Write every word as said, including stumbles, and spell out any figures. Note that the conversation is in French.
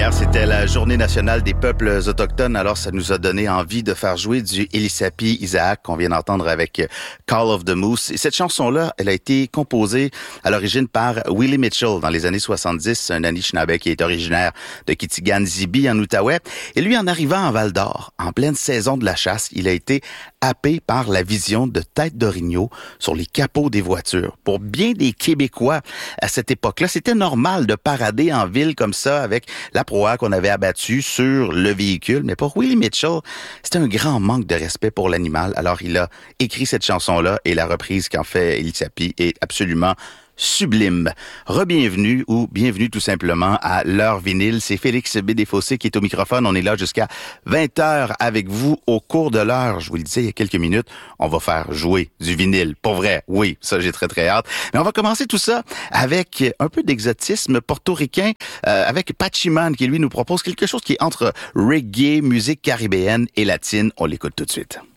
Hier, c'était la Journée nationale des peuples autochtones, alors ça nous a donné envie de faire jouer du Elisapi Isaac qu'on vient d'entendre avec Call of the Moose. Et cette chanson-là, elle a été composée à l'origine par Willie Mitchell dans les années soixante-dix, un Anishinaabe qui est originaire de Kitigan-Zibi en Outaouais. Et lui, en arrivant en Val-d'Or, en pleine saison de la chasse, il a été happé par la vision de têtes d'orignaux sur les capots des voitures. Pour bien des Québécois à cette époque-là, c'était normal de parader en ville comme ça avec la proie qu'on avait abattue sur le véhicule. Mais pour Willie Mitchell, c'était un grand manque de respect pour l'animal. Alors il a écrit cette chanson-là et la reprise qu'en fait Elisapi est absolument sublime. Rebienvenue ou bienvenue tout simplement à l'heure vinyle. C'est Félix B. Desfossés qui est au microphone. On est là jusqu'à vingt heures avec vous au cours de l'heure. Je vous le disais il y a quelques minutes, on va faire jouer du vinyle. Pour vrai, oui, ça j'ai très très hâte. Mais on va commencer tout ça avec un peu d'exotisme portoricain, euh, avec Pachiman qui lui nous propose quelque chose qui est entre reggae, musique caribéenne et latine. On l'écoute tout de suite.